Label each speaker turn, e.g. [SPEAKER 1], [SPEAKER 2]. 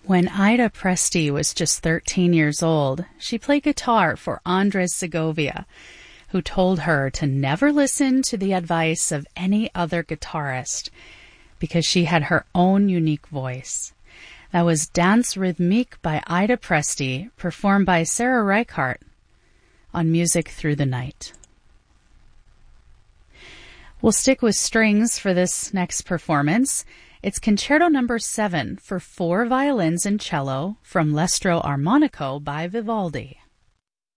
[SPEAKER 1] When Ida Presti was just 13 years old, she played guitar for Andres Segovia, who told her to never listen to the advice of any other guitarist because she had her own unique voice. That was Danse Rythmique by Ida Presti, performed by Sarah Reichardt on Music Through the Night. We'll stick with strings for this next performance. It's Concerto No. 7 for 4 violins and cello from L'Estro Armonico by Vivaldi.